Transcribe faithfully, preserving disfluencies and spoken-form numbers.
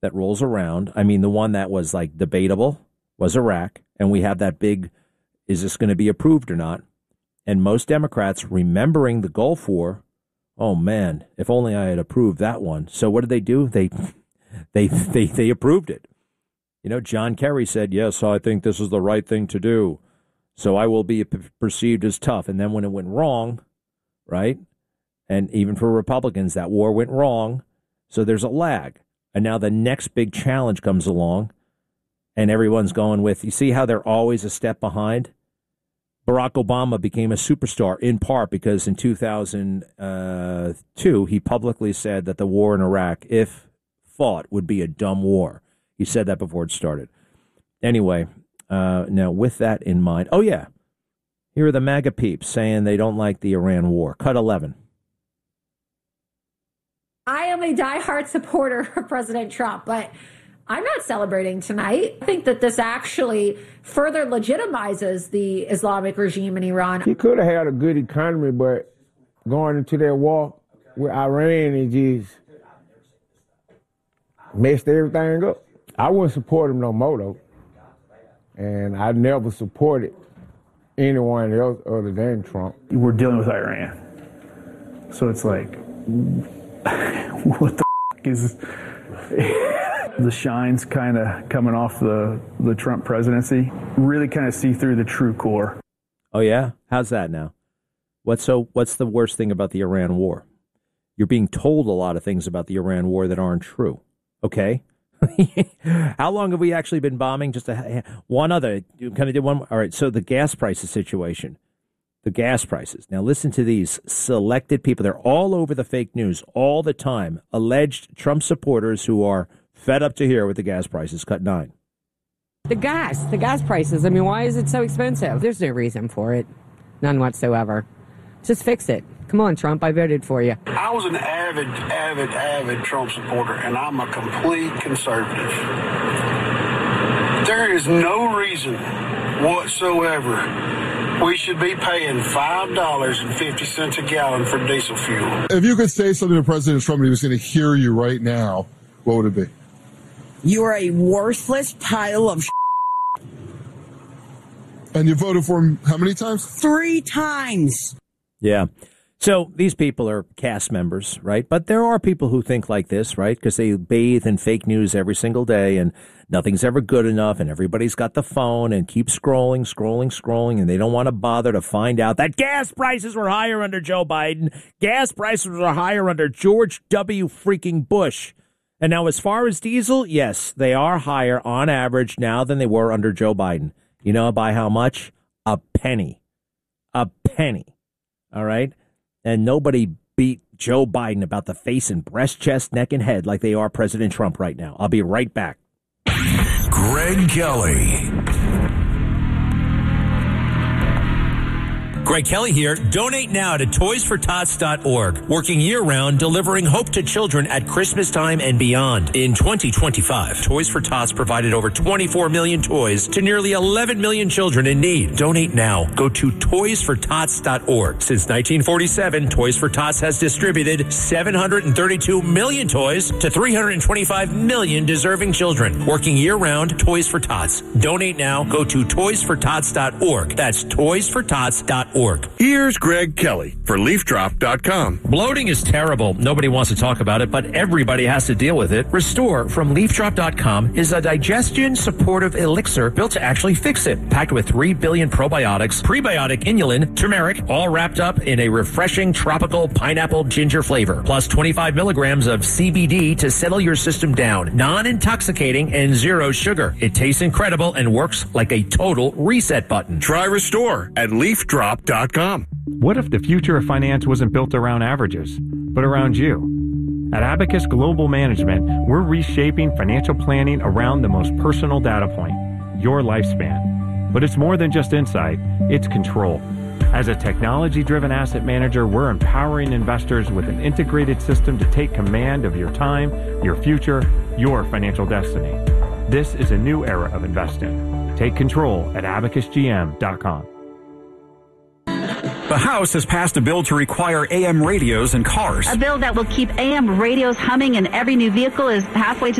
that rolls around. I mean, the one that was like debatable was Iraq, and we have that big, is this going to be approved or not? And most Democrats, remembering the Gulf War, oh man, if only I had approved that one. So what did they do? They they they they approved it. You know, John Kerry said, yes, I think this is the right thing to do. So I will be perceived as tough. And then when it went wrong, right? And even for Republicans, that war went wrong. So there's a lag. And now the next big challenge comes along, and everyone's going with, you see how they're always a step behind? Barack Obama became a superstar in part because in two thousand two, he publicly said that the war in Iraq, if fought, would be a dumb war. He said that before it started. Anyway, uh, now with that in mind, oh yeah, here are the MAGA peeps saying they don't like the Iran war. Cut eleven. I am a diehard supporter of President Trump, but I'm not celebrating tonight. I think that this actually further legitimizes the Islamic regime in Iran. He could have had a good economy, but going into that war with Iran, it just messed everything up. I wouldn't support him no more, though. And I never supported anyone else other than Trump. We're dealing with Iran. So it's like, what the f- is... The shine's kind of coming off the, the Trump presidency. Really kind of see through the true core. Oh, yeah? How's that now? What's so? What's the worst thing about the Iran war? You're being told a lot of things about the Iran war that aren't true. Okay? How long have we actually been bombing? Just a, one other. You kind of did one. All right, so the gas prices situation. The gas prices. Now, listen to these selected people. They're all over the fake news all the time. Alleged Trump supporters who are fed up to here with the gas prices. Cut nine. The gas, the gas prices. I mean, why is it so expensive? There's no reason for it. None whatsoever. Just fix it. Come on, Trump. I voted for you. I was an avid, avid, avid Trump supporter, and I'm a complete conservative. There is no reason whatsoever we should be paying five dollars and fifty cents a gallon for diesel fuel. If you could say something to President Trump and he was going to hear you right now, what would it be? You are a worthless pile of shit. And you voted for him how many times? Three times. Yeah. So these people are cast members, right? But there are people who think like this, right? Because they bathe in fake news every single day and nothing's ever good enough and everybody's got the phone and keep scrolling, scrolling, scrolling, and they don't want to bother to find out that gas prices were higher under Joe Biden. Gas prices were higher under George W. freaking Bush. And now as far as diesel, yes, they are higher on average now than they were under Joe Biden. You know by how much? A penny. A penny. All right? And nobody beat Joe Biden about the face and breast, chest, neck, and head like they are President Trump right now. I'll be right back. Greg Kelly. Greg Kelly here. Donate now to toys for tots dot org. Working year-round, delivering hope to children at Christmas time and beyond. In twenty twenty-five, Toys for Tots provided over twenty-four million toys to nearly eleven million children in need. Donate now. Go to toys for tots dot org. Since nineteen forty-seven, Toys for Tots has distributed seven hundred thirty-two million toys to three hundred twenty-five million deserving children. Working year-round, Toys for Tots. Donate now. Go to toys for tots dot org. That's toys for tots dot org. Here's Greg Kelly for leaf drop dot com. Bloating is terrible. Nobody wants to talk about it, but everybody has to deal with it. Restore from leaf drop dot com is a digestion supportive elixir built to actually fix it. Packed with three billion probiotics, prebiotic inulin, turmeric, all wrapped up in a refreshing tropical pineapple ginger flavor. Plus twenty-five milligrams of C B D to settle your system down. Non-intoxicating and zero sugar. It tastes incredible and works like a total reset button. Try Restore at leaf drop dot com. What if the future of finance wasn't built around averages, but around you? At Abacus Global Management, we're reshaping financial planning around the most personal data point, your lifespan. But it's more than just insight, it's control. As a technology-driven asset manager, we're empowering investors with an integrated system to take command of your time, your future, your financial destiny. This is a new era of investing. Take control at abacus g m dot com. The House has passed a bill to require A M radios in cars. A bill that will keep A M radios humming in every new vehicle is halfway to